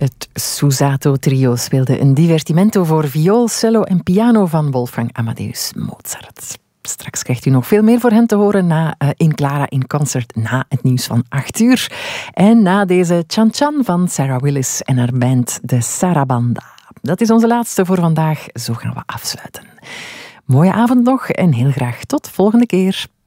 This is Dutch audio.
Het Susato Trio speelde een divertimento voor viool, cello en piano van Wolfgang Amadeus Mozart. Straks krijgt u nog veel meer voor hen te horen in Clara in Concert na het nieuws van 8 uur. En na deze Chan Chan van Sarah Willis en haar band de Sarabanda. Dat is onze laatste voor vandaag. Zo gaan we afsluiten. Mooie avond nog en heel graag tot volgende keer.